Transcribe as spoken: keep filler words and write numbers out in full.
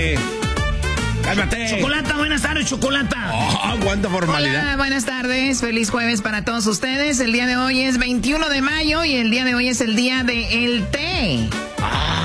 Cálmate. Chocolata, buenas tardes, Chocolata. Oh, cuánta formalidad. Hola, buenas tardes. Feliz jueves para todos ustedes. El día de hoy es veintiuno de mayo y el día de hoy es el día del té.